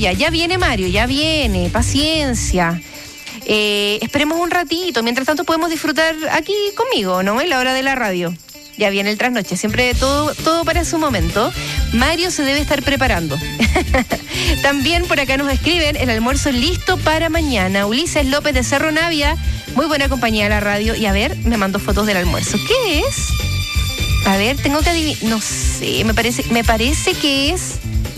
ya. Ya viene Mario, ya viene. Paciencia. Esperemos un ratito. Mientras tanto podemos disfrutar aquí conmigo, ¿no? En la hora de la radio. Ya viene el trasnoche. Siempre todo para su momento. Mario se debe estar preparando. También por acá nos escriben, el almuerzo listo para mañana. Ulises López de Cerro Navia. Muy buena compañía de la radio. Y a ver, me mandó fotos del almuerzo. ¿Qué es? A ver, tengo que adivinar. No sé, me parece que es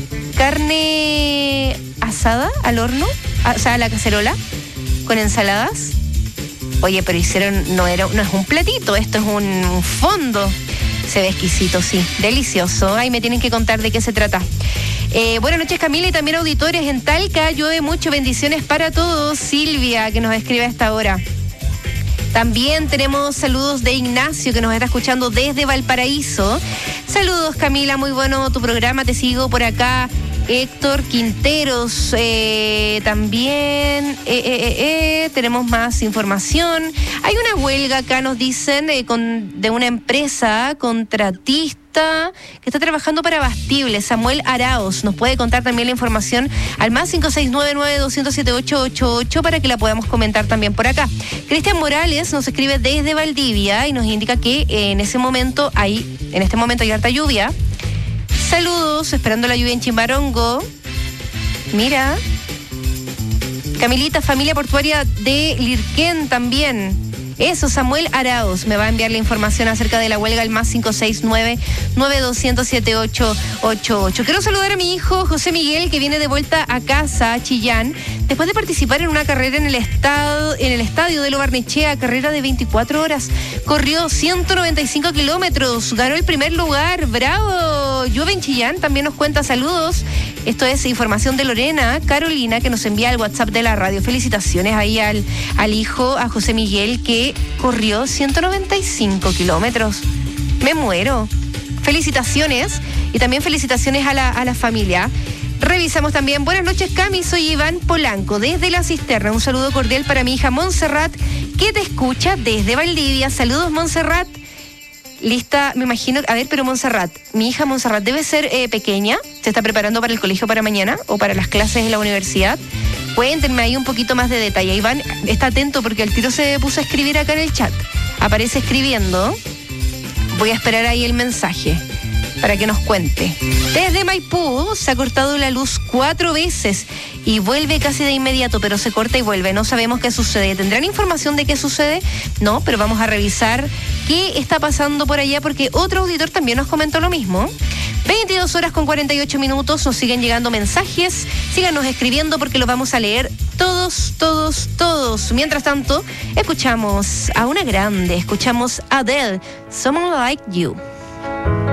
carne asada al horno, o sea, a la cacerola, con ensaladas. Oye, pero no es un platito, esto es un fondo. Se ve exquisito, sí, delicioso. Ay, me tienen que contar de qué se trata. Buenas noches, Camila, y también auditores en Talca. Llueve mucho, bendiciones para todos. Silvia, que nos escribe a esta hora. También tenemos saludos de Ignacio, que nos está escuchando desde Valparaíso. Saludos, Camila, muy bueno tu programa, te sigo por acá. Héctor Quinteros, también tenemos más información. Hay una huelga acá, nos dicen, de una empresa contratista que está trabajando para Bastible. Samuel Araos nos puede contar también la información al más 569-9207-888 para que la podamos comentar también por acá. Cristian Morales nos escribe desde Valdivia y nos indica que en este momento hay harta lluvia. Saludos, esperando la lluvia en Chimbarongo. Mira. Camilita, familia portuaria de Lirquén también. Eso, Samuel Araos me va a enviar la información acerca de la huelga al más 569-9207-888. Quiero saludar a mi hijo José Miguel, que viene de vuelta a casa, a Chillán, después de participar en una carrera en el estadio de Lo Barnechea, carrera de 24 horas. Corrió 195 kilómetros, ganó el primer lugar. ¡Bravo! Llueve en Chillán, también nos cuenta saludos. Esto es información de Lorena Carolina, que nos envía al WhatsApp de la radio. Felicitaciones ahí al hijo, a José Miguel, que corrió 195 kilómetros. Me muero. Felicitaciones. Y también felicitaciones a la familia. Revisamos también. Buenas noches, Cami. Soy Iván Polanco, desde La Cisterna. Un saludo cordial para mi hija Montserrat, que te escucha desde Valdivia. Saludos, Montserrat. Lista, me imagino. A ver, pero Montserrat, mi hija Montserrat debe ser pequeña. ¿Se está preparando para el colegio para mañana o para las clases en la universidad? Cuéntenme ahí un poquito más de detalle. Iván está atento porque el tiro se puso a escribir acá en el chat. Aparece escribiendo. Voy a esperar ahí el mensaje para que nos cuente. Desde Maipú se ha cortado la luz 4 veces y vuelve casi de inmediato, pero se corta y vuelve. No sabemos qué sucede. ¿Tendrán información de qué sucede? No, pero vamos a revisar qué está pasando por allá, porque otro auditor también nos comentó lo mismo. 22 horas con 48 minutos, nos siguen llegando mensajes. Síganos escribiendo porque los vamos a leer todos. Mientras tanto, escuchamos a una grande, escuchamos a Adele, Someone Like You.